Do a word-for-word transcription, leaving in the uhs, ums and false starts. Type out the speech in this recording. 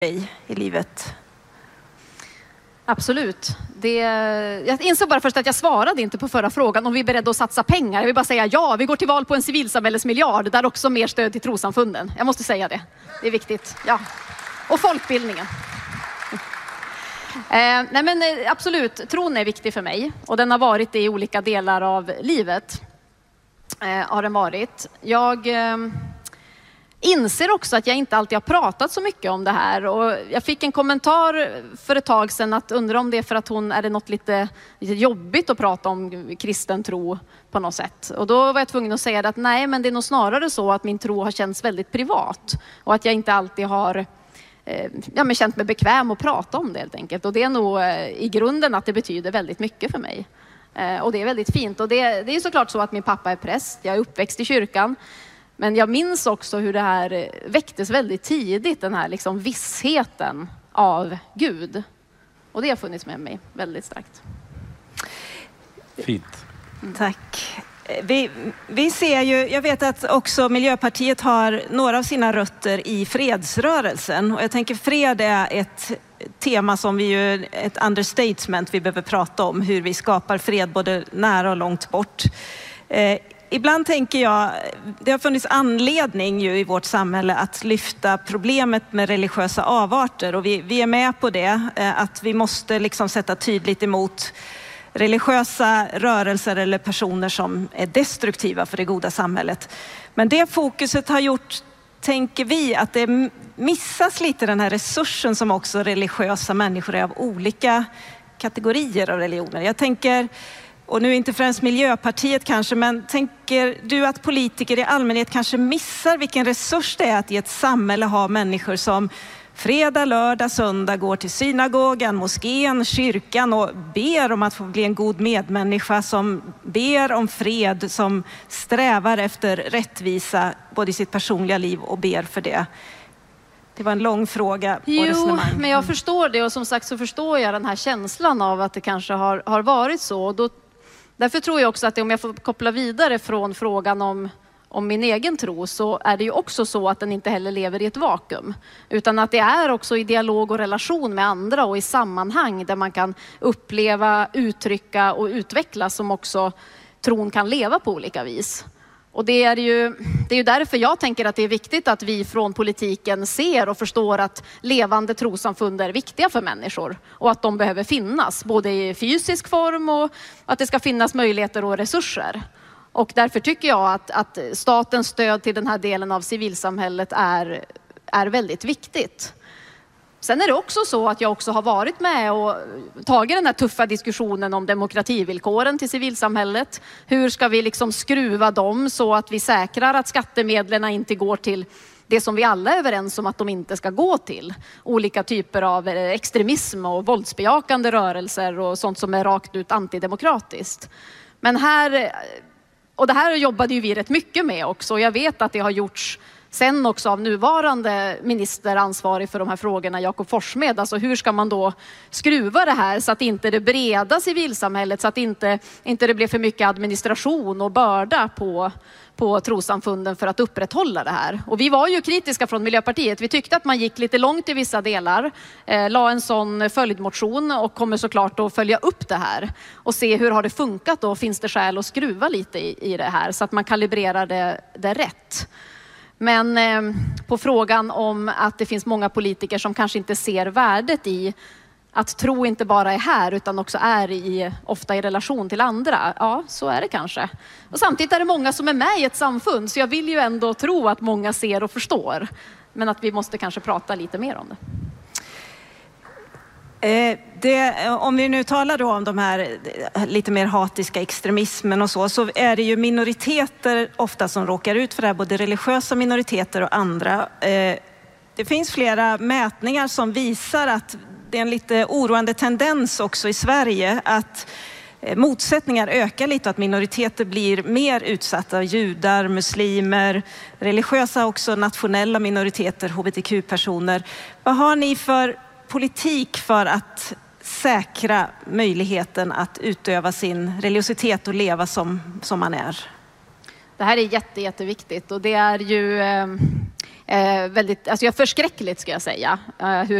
i livet? Absolut. Det, jag insåg bara först att jag svarade inte på förra frågan om vi är beredda att satsa pengar. Jag vill bara säga ja, vi går till val på en civilsamhällesmiljard där också mer stöd till trossamfunden. Jag måste säga det. Det är viktigt. Ja. Och folkbildningen. Eh, nej men absolut, tron är viktig för mig och den har varit det i olika delar av livet. Eh, har den varit. Jag eh, inser också att jag inte alltid har pratat så mycket om det här och jag fick en kommentar för ett tag sedan att undra om det är för att hon är det något lite, lite jobbigt att prata om kristen tro på något sätt. Och då var jag tvungen att säga att nej, men det är nog snarare så att min tro har känts väldigt privat och att jag inte alltid har ja, men känt mig bekväm att prata om det helt enkelt. Och det är nog i grunden att det betyder väldigt mycket för mig. Och det är väldigt fint. Och det, det är såklart så att min pappa är präst. Jag är uppväxt i kyrkan. Men jag minns också hur det här väcktes väldigt tidigt. Den här liksom vissheten av Gud. Och det har funnits med mig väldigt starkt. Fint. Mm. Tack. Vi, vi ser ju, jag vet att också Miljöpartiet har några av sina rötter i fredsrörelsen. Och jag tänker fred är ett tema som vi ju, ett understatement vi behöver prata om. Hur vi skapar fred både nära och långt bort. Eh, ibland tänker jag, det har funnits anledning ju i vårt samhälle att lyfta problemet med religiösa avarter. Och vi, vi är med på det, eh, att vi måste liksom sätta tydligt emot religiösa rörelser eller personer som är destruktiva för det goda samhället. Men det fokuset har gjort, tänker vi, att det missas lite den här resursen som också religiösa människor är av olika kategorier av religioner. Jag tänker, och nu inte främst Miljöpartiet kanske, men tänker du att politiker i allmänhet kanske missar vilken resurs det är att i ett samhälle ha människor som fredag, lördag, söndag går till synagogan, moskén, kyrkan och ber om att få bli en god medmänniska, som ber om fred, som strävar efter rättvisa både i sitt personliga liv och ber för det. Det var en lång fråga och jo, resonemang. Men jag förstår det och som sagt så förstår jag den här känslan av att det kanske har, har varit så. Och då, därför tror jag också att det, om jag får koppla vidare från frågan om om min egen tro, så är det ju också så att den inte heller lever i ett vakuum. Utan att det är också i dialog och relation med andra och i sammanhang där man kan uppleva, uttrycka och utveckla som också tron kan leva på olika vis. Och det är ju, det är ju därför jag tänker att det är viktigt att vi från politiken ser och förstår att levande trossamfund är viktiga för människor. Och att de behöver finnas, både i fysisk form och att det ska finnas möjligheter och resurser. Och därför tycker jag att, att statens stöd till den här delen av civilsamhället är, är väldigt viktigt. Sen är det också så att jag också har varit med och tagit den här tuffa diskussionen om demokrativillkoren till civilsamhället. Hur ska vi liksom skruva dem så att vi säkrar att skattemedlen inte går till det som vi alla är överens om att de inte ska gå till. Olika typer av extremism och våldsbejakande rörelser och sånt som är rakt ut antidemokratiskt. Men här... Och det här jobbade ju vi rätt mycket med också. Jag vet att det har gjorts sen också av nuvarande minister ansvarig för de här frågorna, Jakob Forssmed. Alltså hur ska man då skruva det här så att inte det breda civilsamhället, så att inte, inte det blir för mycket administration och börda på, på trossamfunden för att upprätthålla det här. Och vi var ju kritiska från Miljöpartiet. Vi tyckte att man gick lite långt i vissa delar, eh, la en sån följdmotion och kommer såklart att följa upp det här och se hur har det funkat och finns det skäl att skruva lite i, i det här så att man kalibrerar det, det rätt. Men eh, på frågan om att det finns många politiker som kanske inte ser värdet i att tro inte bara är här utan också är i, ofta i relation till andra. Ja, så är det kanske. Och samtidigt är det många som är med i ett samfund, så jag vill ju ändå tro att många ser och förstår. Men att vi måste kanske prata lite mer om det. Eh, det, om vi nu talar då om de här lite mer hatiska extremismen och så, så är det ju minoriteter ofta som råkar ut för det här, både religiösa minoriteter och andra. Eh, det finns flera mätningar som visar att det är en lite oroande tendens också i Sverige att motsättningar ökar lite, att minoriteter blir mer utsatta, judar, muslimer, religiösa också, nationella minoriteter, H B T Q-personer. Vad har ni för politik för att säkra möjligheten att utöva sin religiositet och leva som, som man är? Det här är jätte, jätteviktigt och det är ju... Eh... Eh, väldigt, alltså jag förskräckligt ska jag säga, eh, hur